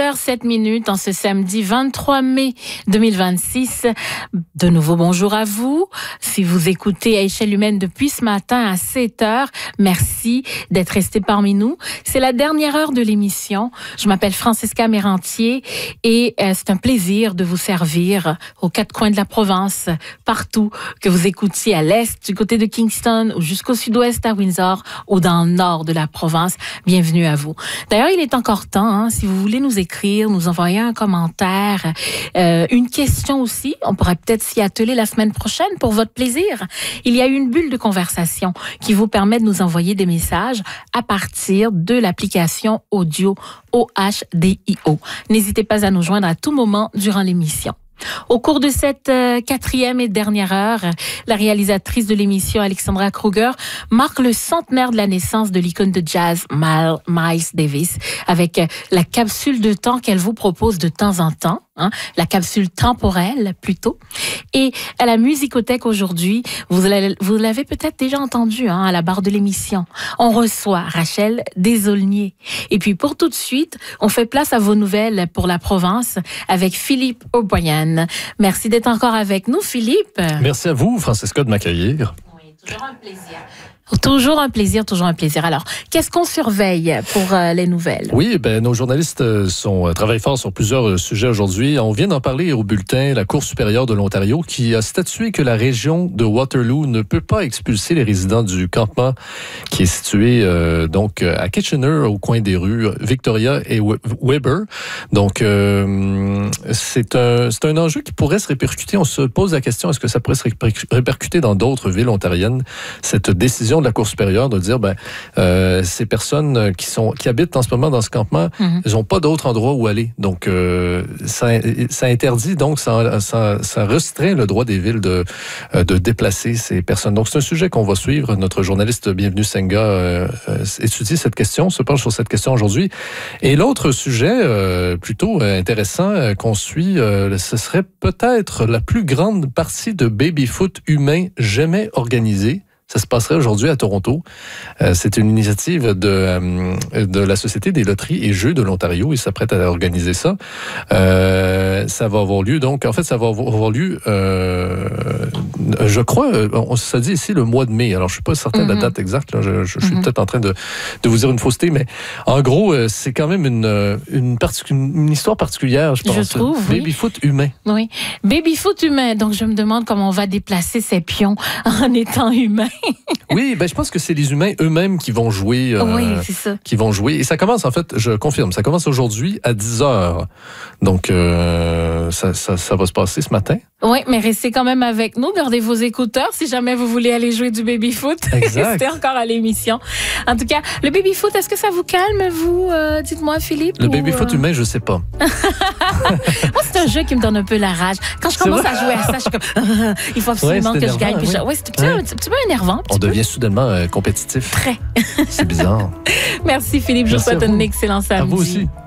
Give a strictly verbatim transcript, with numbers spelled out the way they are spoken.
heures sept minutes en ce samedi vingt-trois mai deux mille vingt-six. De nouveau, bonjour à vous. Si vous écoutez à échelle humaine depuis ce matin à sept heures, merci d'être resté parmi nous. C'est la dernière heure de l'émission. Je m'appelle Francesca Mérantier et euh, c'est un plaisir de vous servir aux quatre coins de la province, partout, que vous écoutiez à l'est, du côté de Kingston, ou jusqu'au sud-ouest à Windsor, ou dans le nord de la province. Bienvenue à vous. D'ailleurs, il est encore temps, hein, si vous voulez nous écrire, nous envoyer un commentaire, euh, une question aussi, on pourrait peut-être s'y atteler la semaine prochaine pour votre plaisir. Il y a une bulle de conversation qui vous permet de nous envoyer des messages à partir de l'application audio O H D I O. N'hésitez pas à nous joindre à tout moment durant l'émission. Au cours de cette euh, quatrième et dernière heure, la réalisatrice de l'émission, Alexandra Kruger, marque le centenaire de la naissance de l'icône de jazz Miles, Miles Davis, avec euh, la capsule de temps qu'elle vous propose de temps en temps, hein, la capsule temporelle plutôt. Et à la Musicothèque aujourd'hui, vous l'avez, vous l'avez peut-être déjà entendu hein, à la barre de l'émission, on reçoit Rachel Desaulniers. Et puis pour tout de suite, on fait place à vos nouvelles pour la province avec Philippe O'Brien. Merci d'être encore avec nous, Philippe. Merci à vous, Francesca, de m'accueillir. Oui, toujours un plaisir. Toujours un plaisir, toujours un plaisir. Alors, qu'est-ce qu'on surveille pour euh, les nouvelles? Oui, ben nos journalistes sont, travaillent fort sur plusieurs sujets aujourd'hui. On vient d'en parler au bulletin, la Cour supérieure de l'Ontario qui a statué que la région de Waterloo ne peut pas expulser les résidents du campement qui est situé euh, donc à Kitchener, au coin des rues Victoria et Weber. Donc, euh, c'est un, c'est un enjeu qui pourrait se répercuter. On se pose la question, est-ce que ça pourrait se répercuter dans d'autres villes ontariennes, cette décision de la Cour supérieure de dire ben euh, ces personnes qui sont qui habitent en ce moment dans ce campement, mm-hmm. ils n'ont pas d'autre endroit où aller. Donc euh, ça, ça interdit donc ça, ça, ça restreint le droit des villes de de déplacer ces personnes. Donc c'est un sujet qu'on va suivre. Notre journaliste Bienvenue Senga euh, étudie cette question, se penche sur cette question aujourd'hui. Et l'autre sujet euh, plutôt intéressant euh, qu'on suit, euh, ce serait peut-être la plus grande partie de baby-foot humain jamais organisée. Ça se passerait aujourd'hui à Toronto. Euh, c'est une initiative de, euh, de la Société des loteries et jeux de l'Ontario. Ils s'apprêtent à organiser ça. Euh, ça va avoir lieu, donc, en fait, ça va avoir lieu, euh, je crois, on ça dit ici le mois de mai. Alors, je suis pas certain mm-hmm. de la date exacte. Là. Je, je, je suis mm-hmm. peut-être en train de, de vous dire une fausseté, mais en gros, c'est quand même une, une, partic- une histoire particulière, je pense. Je trouve, oui. Baby-foot humain. Oui. Baby-foot humain. Donc, je me demande comment on va déplacer ces pions en étant humain. Oui, ben je pense que c'est les humains eux-mêmes qui vont jouer. Euh, oui, c'est ça. Qui vont jouer. Et ça commence, en fait, je confirme, ça commence aujourd'hui à dix heures. Donc, euh, ça, ça, ça va se passer ce matin. Oui, mais restez quand même avec nous. Gardez vos écouteurs si jamais vous voulez aller jouer du baby-foot. Exact. Restez encore à l'émission. En tout cas, le baby-foot, est-ce que ça vous calme, vous? Euh, dites-moi, Philippe. Le ou, baby-foot euh... humain, je sais pas. Moi, c'est un jeu qui me donne un peu la rage. Quand je commence à jouer à ça, je suis comme, il faut absolument ouais, que je gagne. Puis oui. je... ouais, c'est un petit, ouais. un petit peu énervant. On devient soudainement euh, compétitif. Très. C'est bizarre. Merci, Philippe. Je vous souhaite un excellent samedi. À vous aussi.